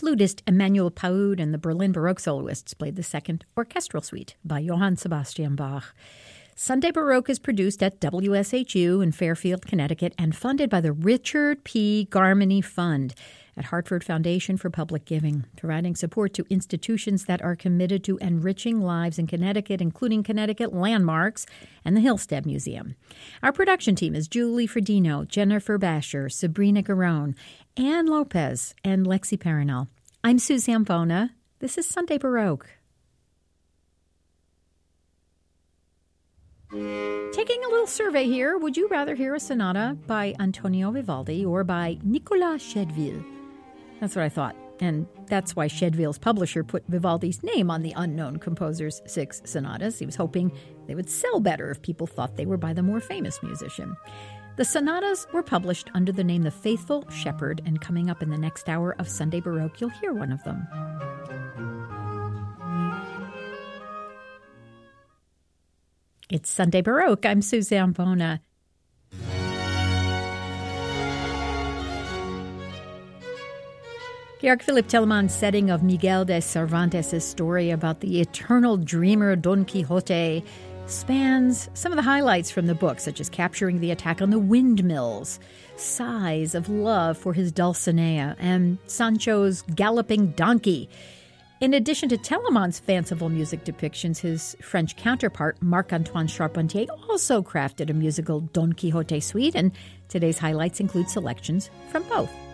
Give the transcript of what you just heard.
flutist Emmanuel Paud and the Berlin Baroque soloists played the second orchestral suite by Johann Sebastian Bach. Sunday Baroque is produced at WSHU in Fairfield, Connecticut, and funded by the Richard P. Garmany Fund at Hartford Foundation for Public Giving, providing support to institutions that are committed to enriching lives in Connecticut, including Connecticut Landmarks and the Hillstead Museum. Our production team is Julie Ferdino, Jennifer Basher, Sabrina Garone, Ann Lopez, and Lexi Parinel. I'm Sue Zampona. This is Sunday Baroque. Taking a little survey here, would you rather hear a sonata by Antonio Vivaldi or by Nicolas Chedeville? That's what I thought, and that's why Chedeville's publisher put Vivaldi's name on the unknown composer's 6 sonatas. He was hoping they would sell better if people thought they were by the more famous musician. The sonatas were published under the name The Faithful Shepherd, and coming up in the next hour of Sunday Baroque, you'll hear one of them. It's Sunday Baroque. I'm Sue Zampona. Georg Philipp Telemann's setting of Miguel de Cervantes' story about the eternal dreamer Don Quixote spans some of the highlights from the book, such as capturing the attack on the windmills, sighs of love for his Dulcinea, and Sancho's galloping donkey. In addition to Telemann's fanciful music depictions, his French counterpart, Marc-Antoine Charpentier, also crafted a musical Don Quixote suite, and today's highlights include selections from both.